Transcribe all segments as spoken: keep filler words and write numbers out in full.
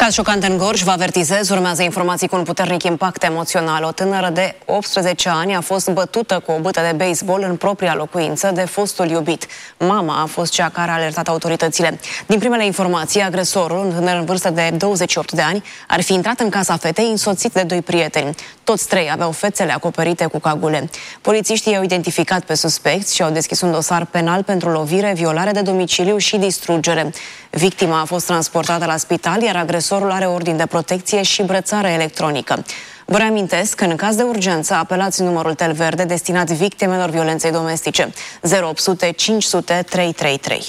Caz șocant în Gorj, vă avertizez, urmează informații cu un puternic impact emoțional. O tânără de optsprezece ani a fost bătută cu o bâtă de baseball în propria locuință de fostul iubit. Mama a fost cea care a alertat autoritățile. Din primele informații, agresorul, un tânăr în vârstă de douăzeci și opt de ani, ar fi intrat în casa fetei însoțit de doi prieteni. Toți trei aveau fețele acoperite cu cagule. Polițiștii i-au identificat pe suspecți și au deschis un dosar penal pentru lovire, violare de domiciliu și distrugere. Victima a fost transportată la spital, iar agresorul are ordin de protecție și brățară electronică. Vă reamintesc că în caz de urgență apelați numărul tel verde destinat victimelor violenței domestice zero opt sute cinci sute trei trei trei.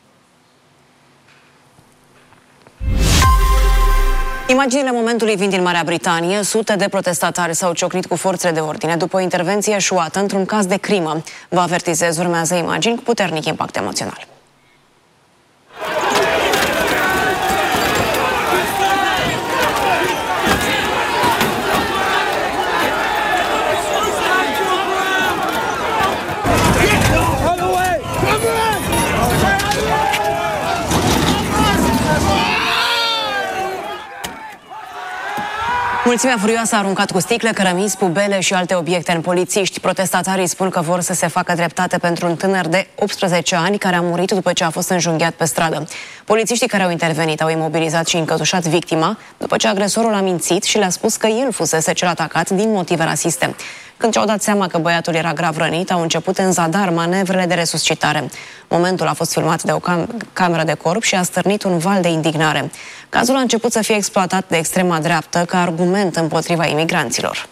Imaginile momentului vin din Marea Britanie. Sute de protestatari s-au ciocnit cu forțele de ordine după o intervenție eșuată într-un caz de crimă. Vă avertizez, urmează imagini cu puternic impact emoțional. Mulțimea furioasă a aruncat cu sticle, cărămizi, pubele și alte obiecte în polițiști. Protestatarii spun că vor să se facă dreptate pentru un tânăr de optsprezece ani care a murit după ce a fost înjunghiat pe stradă. Polițiștii care au intervenit au imobilizat și încătușat victima după ce agresorul a mințit și le-a spus că el fusese cel atacat din motive rasiste. Când și-au dat seama că băiatul era grav rănit, au început în zadar manevrele de resuscitare. Momentul a fost filmat de o cam cameră de corp și a stârnit un val de indignare. Cazul a început să fie exploatat de extrema dreaptă ca argument împotriva imigranților.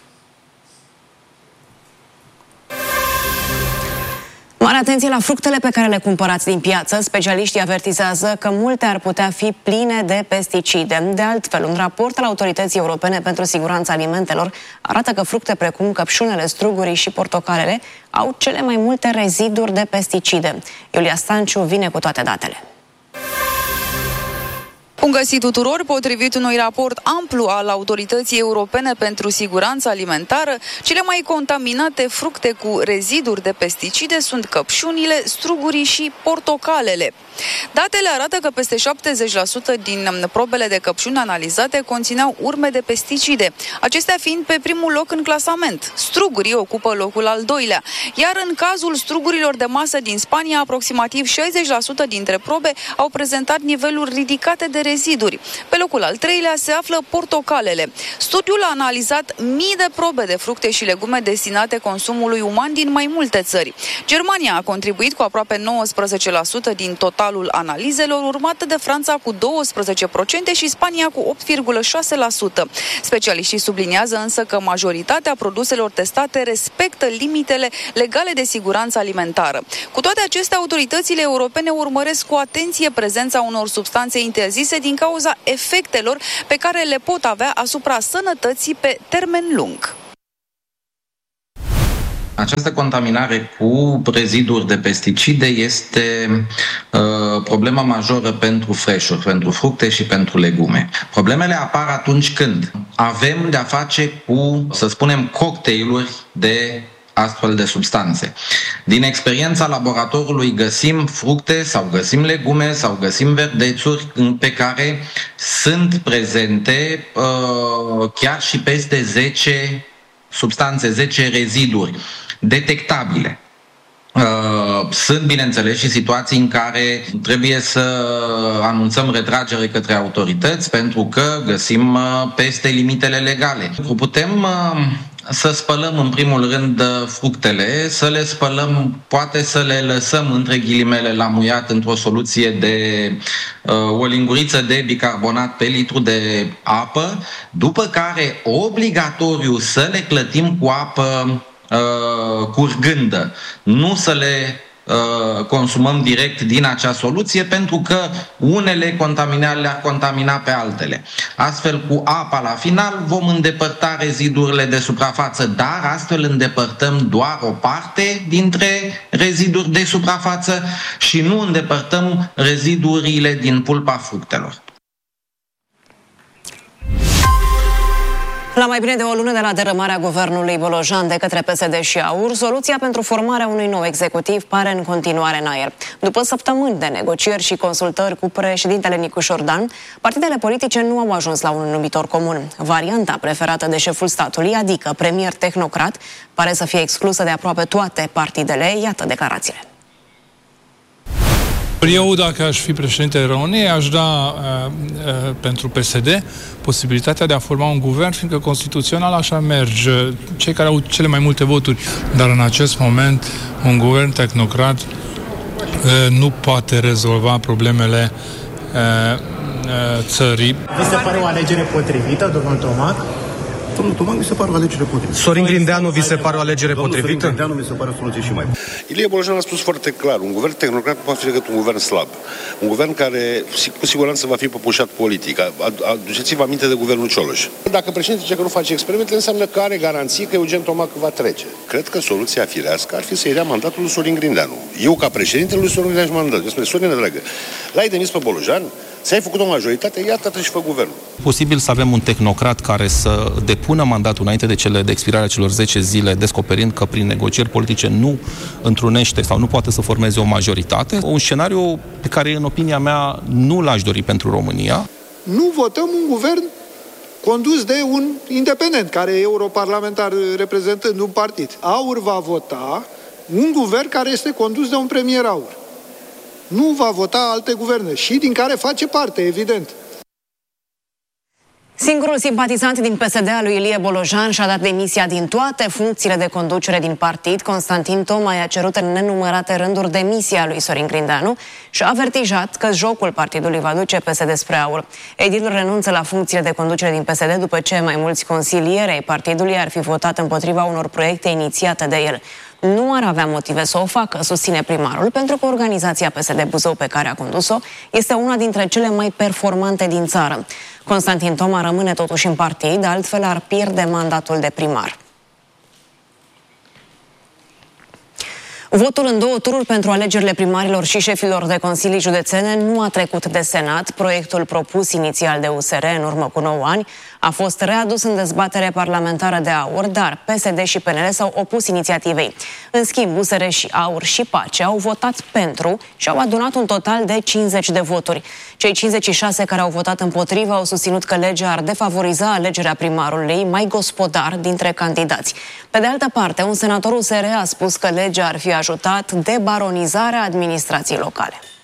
Mare atenție la fructele pe care le cumpărați din piață. Specialiștii avertizează că multe ar putea fi pline de pesticide. De altfel, un raport al Autorității Europene pentru Siguranța Alimentelor arată că fructe precum căpșunele, strugurii și portocalele au cele mai multe reziduri de pesticide. Iulia Stanciu vine cu toate datele. Bun găsit tuturor! Potrivit unui raport amplu al Autorității Europene pentru Siguranța Alimentară, cele mai contaminate fructe cu reziduri de pesticide sunt căpșunile, strugurii și portocalele. Datele arată că peste șaptezeci la sută din probele de căpșuni analizate conțineau urme de pesticide, acestea fiind pe primul loc în clasament. Strugurii ocupă locul al doilea, iar în cazul strugurilor de masă din Spania, aproximativ șaizeci la sută dintre probe au prezentat niveluri ridicate de reziduri. Pe locul al treilea se află portocalele. Studiul a analizat mii de probe de fructe și legume destinate consumului uman din mai multe țări. Germania a contribuit cu aproape nouăsprezece la sută din totalul analizelor, urmată de Franța cu douăsprezece la sută și Spania cu opt virgulă șase la sută. Specialiștii subliniază însă că majoritatea produselor testate respectă limitele legale de siguranță alimentară. Cu toate acestea, autoritățile europene urmăresc cu atenție prezența unor substanțe interzise din cauza efectelor pe care le pot avea asupra sănătății pe termen lung. Această contaminare cu reziduri de pesticide este uh, problema majoră pentru freșuri, pentru fructe și pentru legume. Problemele apar atunci când avem de-a face cu, să spunem, cocktailuri de astfel de substanțe. Din experiența laboratorului găsim fructe sau găsim legume sau găsim verdețuri pe care sunt prezente uh, chiar și peste zece substanțe, zece reziduri detectabile. Sunt, bineînțeles, și situații în care trebuie să anunțăm retragere către autorități pentru că găsim peste limitele legale. Putem să spălăm în primul rând fructele, să le spălăm, poate să le lăsăm între ghilimele la muiat într-o soluție de o linguriță de bicarbonat pe litru de apă, după care obligatoriu să le clătim cu apă Uh, curgândă, nu să le uh, consumăm direct din acea soluție, pentru că unele contamina, le-ar contamina pe altele. Astfel, cu apa la final vom îndepărta rezidurile de suprafață, dar astfel îndepărtăm doar o parte dintre reziduri de suprafață și nu îndepărtăm rezidurile din pulpa fructelor. La mai bine de o lună de la derâmarea guvernului Bolojan de către P S D și AUR, soluția pentru formarea unui nou executiv pare în continuare în aer. După săptămâni de negocieri și consultări cu președintele Nicu Șordan, partidele politice nu au ajuns la un numitor comun. Varianta preferată de șeful statului, adică premier tehnocrat, pare să fie exclusă de aproape toate partidele. Iată declarațiile. Eu, dacă aș fi președintele României, aș da uh, uh, pentru P S D posibilitatea de a forma un guvern, fiindcă constituțional așa merge, cei care au cele mai multe voturi. Dar în acest moment, un guvern tehnocrat uh, nu poate rezolva problemele uh, uh, țării. Vi se pare o alegere potrivită, domnul Toma? Domnul Toma, mi se pare o alegere potrivită. Sorin Grindeanu, vi se pare o alegere Domnul potrivită? Sorin Grindeanu mi se pare o soluție și mai bună. Ilie Bolojan a spus foarte clar, un guvern tehnocrat nu poate fi decât un guvern slab. Un guvern care cu siguranță va fi păpușat politic. Aduceți-vă aminte de guvernul Cioloș. Dacă președintele zice că nu face experimente, înseamnă că are garanții că Eugen Tomac va trece. Cred că soluția firească ar fi să-i rea mandatul lui Sorin Grindeanu. Eu, ca președintele lui Sorin Grindeanu, m-am dat. Eu spune, Sorin, dragă, l-ai demis pe Bolojan, ți-ai făcut o majoritate, iată, trebuie și fă guvernul. Posibil să avem un tehnocrat care să depună mandatul înainte de, cele, de expirarea celor zece zile, descoperind că prin negocieri politice nu întrunește sau nu poate să formeze o majoritate. Un scenariu pe care, în opinia mea, nu l-aș dori pentru România. Nu votăm un guvern condus de un independent, care e europarlamentar reprezentând un partid. AUR va vota un guvern care este condus de un premier AUR. Nu va vota alte guverne și din care face parte, evident. Singurul simpatizant din P S D al lui Ilie Bolojan și-a dat demisia din toate funcțiile de conducere din partid. Constantin Toma i-a cerut în nenumărate rânduri demisia lui Sorin Grindeanu și a avertijat că jocul partidului va duce P S D spre AUR. Edilul renunță la funcțiile de conducere din P S D după ce mai mulți consilieri ai partidului ar fi votat împotriva unor proiecte inițiate de el. Nu ar avea motive să o facă, susține primarul, pentru că organizația P S D Buzău pe care a condus-o este una dintre cele mai performante din țară. Constantin Toma rămâne totuși în partid, altfel ar pierde mandatul de primar. Votul în două tururi pentru alegerile primarilor și șefilor de consilii județene nu a trecut de Senat. Proiectul propus inițial de U S R în urmă cu nouă ani a fost readus în dezbatere parlamentară de AUR, dar P S D și P N L s-au opus inițiativei. În schimb, U S R și AUR și PACE au votat pentru și au adunat un total de cincizeci de voturi. Cei cincizeci și șase care au votat împotriva au susținut că legea ar defavoriza alegerea primarului mai gospodar dintre candidați. Pe de altă parte, un senator U S R a spus că legea ar fi ajutat debaronizarea administrației locale.